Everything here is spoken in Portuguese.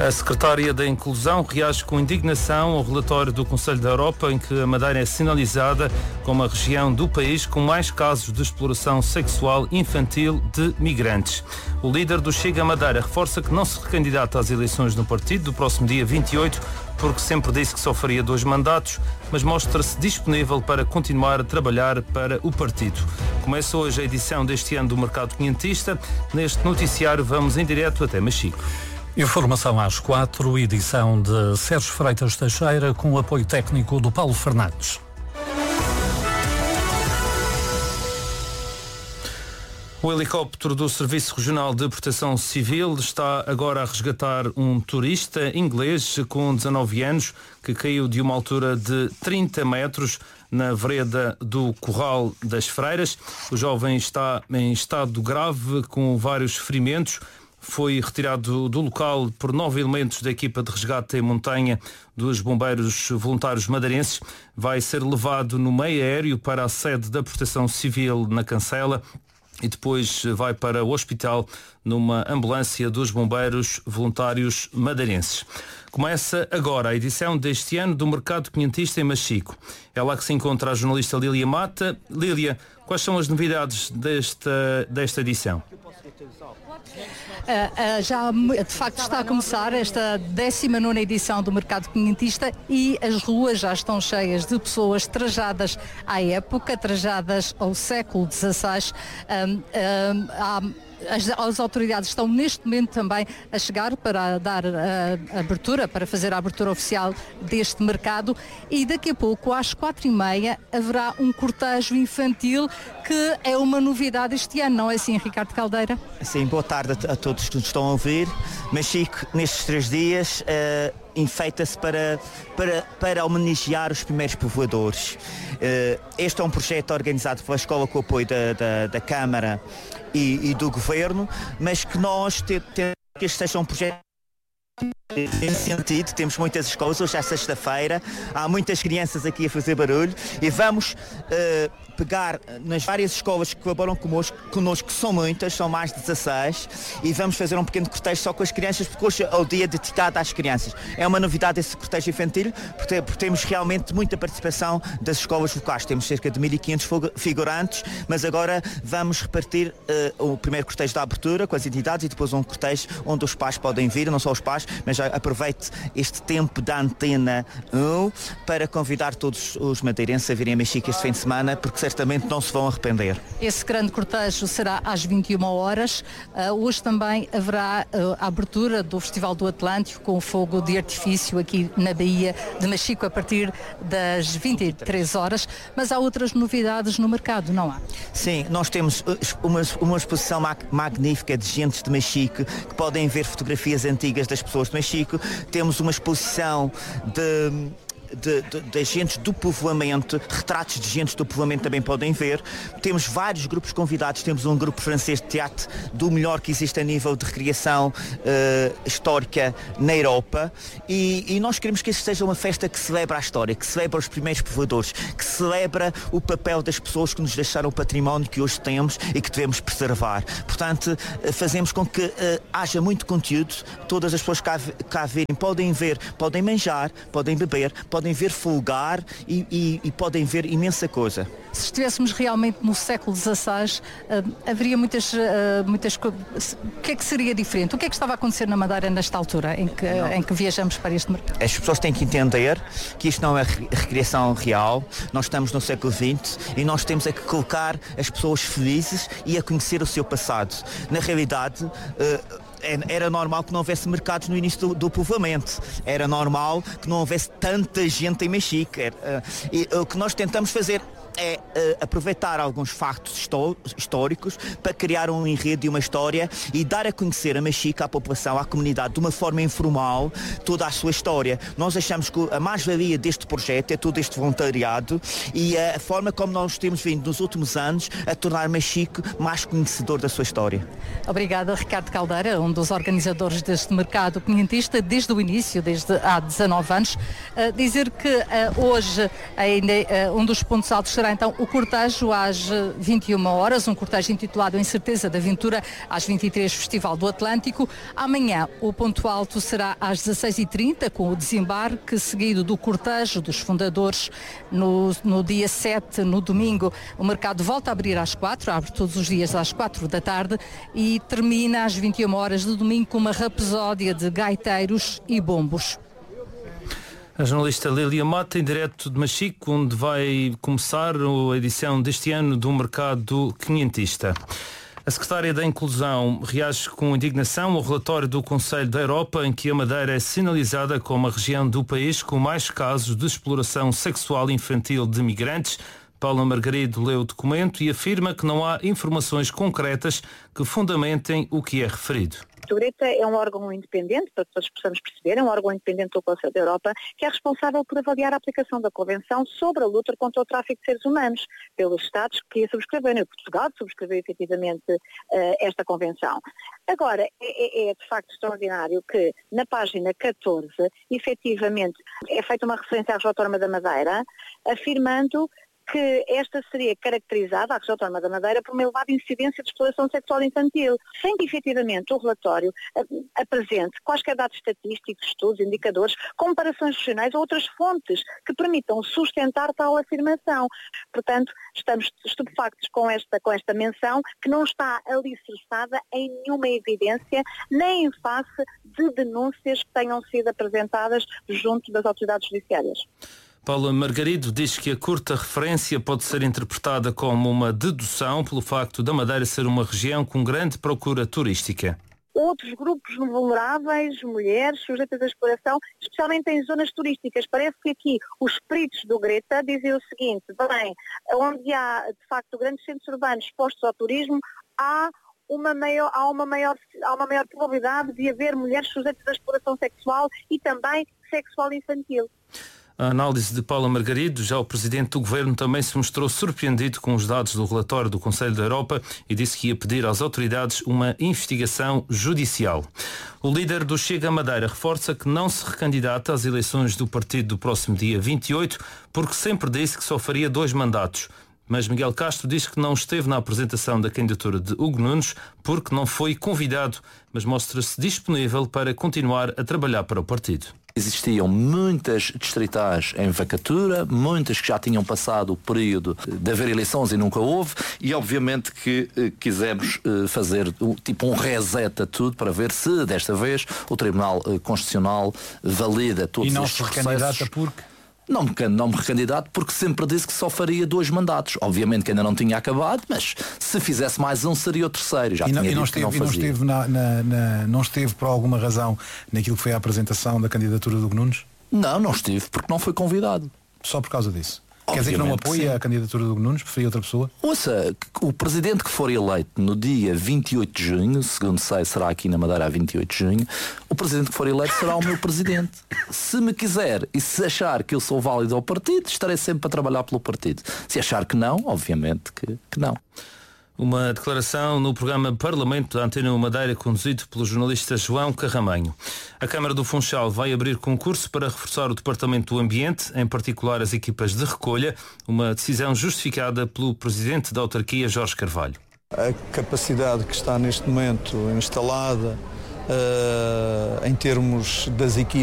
A secretária da Inclusão reage com indignação ao relatório do Conselho da Europa em que a Madeira é sinalizada como a região do país com mais casos de exploração sexual infantil de migrantes. O líder do Chega Madeira reforça que não se recandidata às eleições no partido do próximo dia 28, porque sempre disse que só faria 2 mandatos, mas mostra-se disponível para continuar a trabalhar para o partido. Começa hoje a edição deste ano do Mercado Quinhentista. Neste noticiário vamos em direto até Machico. Informação às 4, edição de Sérgio Freitas Teixeira, com o apoio técnico do Paulo Fernandes. O helicóptero do Serviço Regional de Proteção Civil está agora a resgatar um turista inglês com 19 anos que caiu de uma altura de 30 metros na vereda do Corral das Freiras. O jovem está em estado grave com vários ferimentos. Foi retirado do local por 9 elementos da equipa de resgate em montanha dos bombeiros voluntários madeirenses. Vai ser levado no meio aéreo para a sede da Proteção Civil na Cancela e depois vai para o hospital numa ambulância dos bombeiros voluntários madeirenses. Começa agora a edição deste ano do Mercado Quinhentista em Machico. É lá que se encontra a jornalista Lília Mata. Lília, quais são as novidades desta edição? Já de facto está a começar esta 19ª edição do Mercado Quinhentista e as ruas já estão cheias de pessoas trajadas à época, trajadas ao século XVI. As autoridades estão neste momento também a chegar para dar a abertura, para fazer a abertura oficial deste mercado, e daqui a pouco, às 4h30, haverá um cortejo infantil que é uma novidade este ano, não é assim, Ricardo Caldeira? Sim, boa tarde a todos que nos estão a ouvir. Machico, nestes 3 dias, enfeita-se para homenagear os primeiros povoadores. Este é um projeto organizado pela Escola com o apoio da Câmara e do Governo, mas que nós temos que este seja um projeto nesse sentido. Temos muitas escolas, hoje é sexta-feira, há muitas crianças aqui a fazer barulho e vamos pegar nas várias escolas que colaboram connosco, que são muitas, são mais de 16, e vamos fazer um pequeno cortejo só com as crianças, porque hoje é o dia dedicado às crianças. É uma novidade esse cortejo infantil, porque temos realmente muita participação das escolas locais. Temos cerca de 1.500 figurantes, mas agora vamos repartir o primeiro cortejo da abertura com as entidades e depois um cortejo onde os pais podem vir, não só os pais, mas aproveite este tempo da Antena 1 para convidar todos os madeirenses a virem a Machico este fim de semana, porque certamente não se vão arrepender. Esse grande cortejo será às 21 horas. Hoje também haverá a abertura do Festival do Atlântico com o fogo de artifício aqui na Baía de Machico a partir das 23 horas. Mas há outras novidades no mercado, não há? Sim, nós temos uma exposição magnífica de gentes de Machico, que podem ver fotografias antigas das pessoas de Machico. Temos uma exposição de agentes do povoamento, retratos de gentes do povoamento também podem ver. Temos vários grupos convidados, temos um grupo francês de teatro do melhor que existe a nível de recriação histórica na Europa, e nós queremos que isto seja uma festa que celebra a história, que celebra os primeiros povoadores, que celebra o papel das pessoas que nos deixaram o património que hoje temos e que devemos preservar. Portanto, fazemos com que haja muito conteúdo, todas as pessoas cá virem podem ver, podem manjar, podem beber, podem ver folgar e podem ver imensa coisa. Se estivéssemos realmente no século XVI, haveria muitas coisas. O que é que seria diferente? O que é que estava a acontecer na Madeira nesta altura em que viajamos para este mercado? As pessoas têm que entender que isto não é recriação real, nós estamos no século XX e nós temos que colocar as pessoas felizes e a conhecer o seu passado. Na realidade, era normal que não houvesse mercados no início do povoamento. Era normal que não houvesse tanta gente em Machico. E o que nós tentamos fazer é aproveitar alguns factos históricos para criar um enredo e uma história e dar a conhecer a Machico, à população, à comunidade, de uma forma informal, toda a sua história. Nós achamos que a mais-valia deste projeto é todo este voluntariado e a forma como nós temos vindo nos últimos anos a tornar Machico mais conhecedor da sua história. Obrigada, Ricardo Caldeira, um dos organizadores deste mercado quinhentista desde o início, desde há 19 anos. Dizer que hoje ainda um dos pontos altos será então o cortejo às 21 horas, um cortejo intitulado Incerteza da Aventura, às 23, Festival do Atlântico. Amanhã o ponto alto será às 16h30, com o desembarque, seguido do cortejo dos fundadores. No dia 7, no domingo, o mercado volta a abrir às 4, abre todos os dias às 4 da tarde e termina às 21 horas do domingo com uma rapsódia de gaiteiros e bombos. A jornalista Lília Mata, em direto de Machique, onde vai começar a edição deste ano do Mercado Quinhentista. A secretária da Inclusão reage com indignação ao relatório do Conselho da Europa, em que a Madeira é sinalizada como a região do país com mais casos de exploração sexual infantil de migrantes. Paula Margarido leu o documento e afirma que não há informações concretas que fundamentem o que é referido. O GRETA é um órgão independente, para que todos possamos perceber, é um órgão independente do Conselho da Europa, que é responsável por avaliar a aplicação da Convenção sobre a luta contra o tráfico de seres humanos, pelos Estados que a subscreveram. Portugal subscreveu efetivamente esta Convenção. Agora, é de facto extraordinário que na página 14, efetivamente, é feita uma referência à Região Autónoma da Madeira, afirmando que esta seria caracterizada, a Região Autónoma da Madeira, por uma elevada incidência de exploração sexual infantil, sem que efetivamente o relatório apresente quaisquer dados estatísticos, estudos, indicadores, comparações regionais ou outras fontes que permitam sustentar tal afirmação. Portanto, estamos estupefactos com esta menção, que não está alicerçada em nenhuma evidência, nem em face de denúncias que tenham sido apresentadas junto das autoridades judiciárias. Paula Margarido diz que a curta referência pode ser interpretada como uma dedução pelo facto da Madeira ser uma região com grande procura turística. Outros grupos vulneráveis, mulheres, sujeitas à exploração, especialmente em zonas turísticas. Parece que aqui os peritos do GRETA dizem o seguinte: bem, onde há de facto grandes centros urbanos expostos ao turismo, há uma maior probabilidade de haver mulheres sujeitas à exploração sexual e também sexual infantil. A análise de Paula Margarido, já o Presidente do Governo também se mostrou surpreendido com os dados do relatório do Conselho da Europa e disse que ia pedir às autoridades uma investigação judicial. O líder do Chega Madeira reforça que não se recandidata às eleições do partido do próximo dia 28, porque sempre disse que só faria 2 mandatos. Mas Miguel Castro diz que não esteve na apresentação da candidatura de Hugo Nunes porque não foi convidado, mas mostra-se disponível para continuar a trabalhar para o partido. Existiam muitas distritais em vacatura, muitas que já tinham passado o período de haver eleições e nunca houve, e obviamente que quisemos fazer tipo um reset a tudo para ver se desta vez o Tribunal Constitucional valida todos estes processos. E não se recandidata porque? Não me recandidato porque sempre disse que só faria 2 mandatos. Obviamente que ainda não tinha acabado, mas se fizesse mais um seria o terceiro. Não esteve por alguma razão naquilo que foi a apresentação da candidatura do Nunes? Não estive porque não foi convidado. Só por causa disso? Quer Obviamente dizer que não apoia a candidatura do Nunes, preferia outra pessoa? Ouça, o presidente que for eleito no dia 28 de junho, segundo sei, será aqui na Madeira a 28 de junho, o presidente que for eleito será o meu presidente. Se me quiser e se achar que eu sou válido ao partido, estarei sempre para trabalhar pelo partido. Se achar que não, obviamente que não. Uma declaração no programa Parlamento da Antena Madeira, conduzido pelo jornalista João Carramanho. A Câmara do Funchal vai abrir concurso para reforçar o Departamento do Ambiente, em particular as equipas de recolha, uma decisão justificada pelo Presidente da Autarquia, Jorge Carvalho. A capacidade que está neste momento instalada em termos das equipas